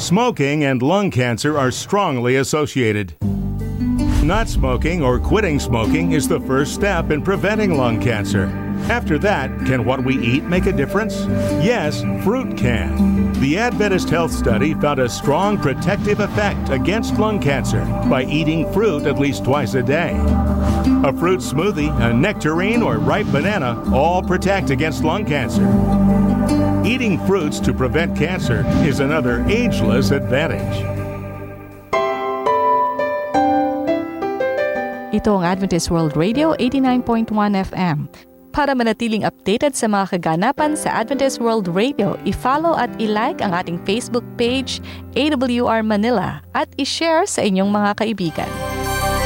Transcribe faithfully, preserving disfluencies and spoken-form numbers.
Smoking and lung cancer are strongly associated. Not smoking or quitting smoking is the first step in preventing lung cancer. After that, can what we eat make a difference? Yes, fruit can. The Adventist Health Study found a strong protective effect against lung cancer by eating fruit at least twice a day. A fruit smoothie, a nectarine, or ripe banana all protect against lung cancer. Eating fruits to prevent cancer is another ageless advantage. Ito ang Adventist World Radio eighty-nine point one F M. Para manatiling updated sa mga kaganapan sa Adventist World Radio, i-follow at i-like ang ating Facebook page, A W R Manila, at i-share sa inyong mga kaibigan.